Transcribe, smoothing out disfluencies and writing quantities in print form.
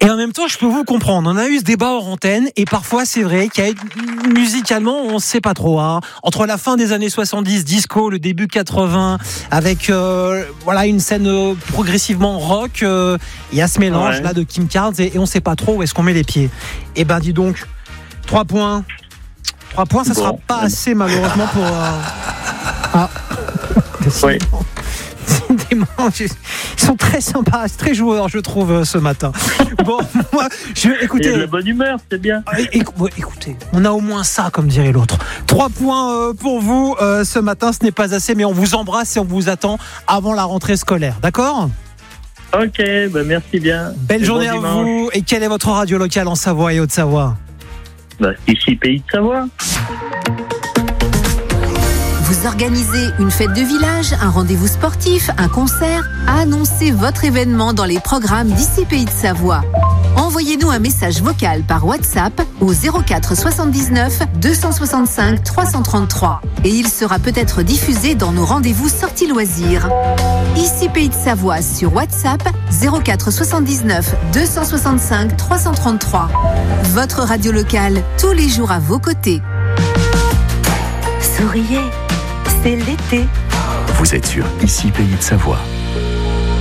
Et en même temps, je peux vous comprendre. On a eu ce débat hors antenne et parfois, c'est vrai qu'il y a musicalement, on ne sait pas trop. Hein. Entre la fin des années 70, disco, le début 80, avec une scène progressivement rock, il y a ce mélange là de Kim Carnes et on ne sait pas trop où est-ce qu'on met les pieds. Et ben, dis donc, 3 points. 3 points, ça sera pas assez malheureusement pour... Oui. Ils sont très sympas, très joueurs, je trouve, ce matin. Bon, moi, écoutez. Il y a de la bonne humeur, c'est bien. Écoutez, on a au moins ça, comme dirait l'autre. 3 points pour vous ce matin, ce n'est pas assez, mais on vous embrasse et on vous attend avant la rentrée scolaire, d'accord ? Ok, merci bien. Belle journée à vous. Et quelle est votre radio locale en Savoie et Haute-Savoie ? Ici, Pays de Savoie. Vous organisez une fête de village, un rendez-vous sportif, un concert ? Annoncez votre événement dans les programmes d'ici Pays de Savoie. Envoyez-nous un message vocal par WhatsApp au 04 79 265 333 et il sera peut-être diffusé dans nos rendez-vous sorties loisirs. Ici Pays de Savoie sur WhatsApp 04 79 265 333. Votre radio locale tous les jours à vos côtés. Souriez, c'est l'été. Vous êtes sur Ici Pays de Savoie.